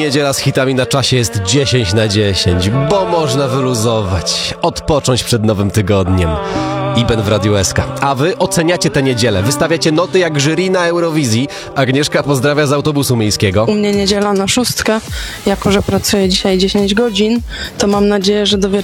Niedziela z hitami na czasie jest 10 na 10, bo można wyluzować, odpocząć przed nowym tygodniem. Iben w Radiu SK. A wy oceniacie tę niedzielę, wystawiacie noty jak jury na Eurowizji. Agnieszka pozdrawia z autobusu miejskiego. U mnie niedziela na 6, jako że pracuję dzisiaj 10 godzin, to mam nadzieję, że do